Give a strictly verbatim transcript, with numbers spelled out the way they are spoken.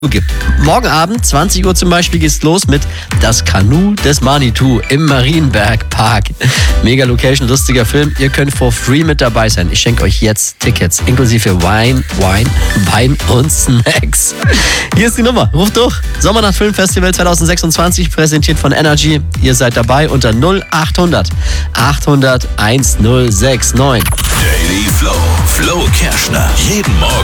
gibt. Morgen Abend, zwanzig Uhr zum Beispiel, geht's los mit Das Kanu des Manitou im Marienberg Park. Mega Location, lustiger Film. Ihr könnt for free mit dabei sein. Ich schenke euch jetzt Tickets, inklusive Wein, Wein, Wein und Snacks. Hier ist die Nummer. Ruft durch. Sommernacht Filmfestival zwanzig sechsundzwanzig, präsentiert von Energy. Ihr seid dabei unter null achthundert achthundert eins null sechs neun. Daily Flow. Flo Kerschner. Jeden Morgen